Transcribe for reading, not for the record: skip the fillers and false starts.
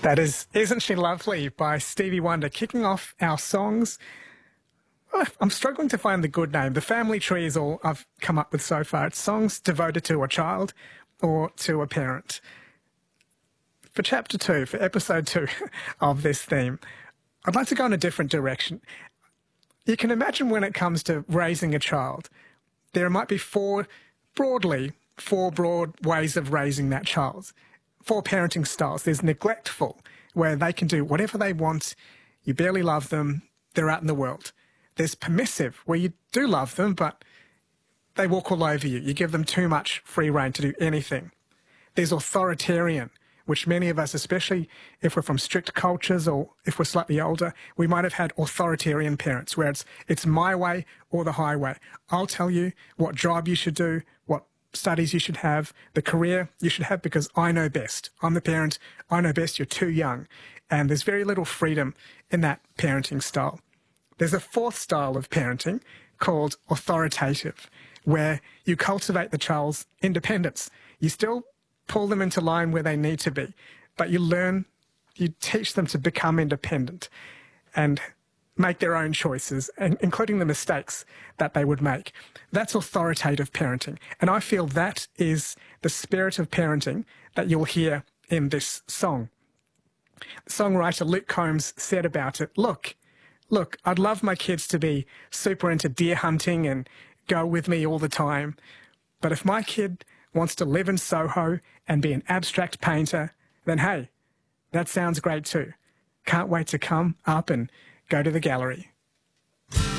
That is Isn't She Lovely by Stevie Wonder, kicking off our songs. I'm struggling to find the good name. The family tree is all I've come up with so far. It's songs devoted to a child or to a parent. For chapter 2, for episode 2 of this theme, I'd like to go in a different direction. You can imagine when it comes to raising a child, there might be four broad ways of raising that child. 4 parenting styles. There's neglectful, where they can do whatever they want, you barely love them, they're out in the world. There's permissive, where you do love them, but they walk all over you. You give them too much free rein to do anything. There's authoritarian, which many of us, especially if we're from strict cultures or if we're slightly older, we might have had authoritarian parents, where it's my way or the highway. I'll tell you what job you should do, what studies you should have, the career you should have, because I know best. I'm the parent, I know best, you're too young. And there's very little freedom in that parenting style. There's a 4th style of parenting called authoritative, where you cultivate the child's independence. You still pull them into line where they need to be, but you teach them to become independent and make their own choices, including the mistakes that they would make. That's authoritative parenting. And I feel that is the spirit of parenting that you'll hear in this song. Songwriter Luke Combs said about it, Look, I'd love my kids to be super into deer hunting and go with me all the time. But if my kid wants to live in Soho and be an abstract painter, then hey, that sounds great too. Can't wait to come up and go to the gallery.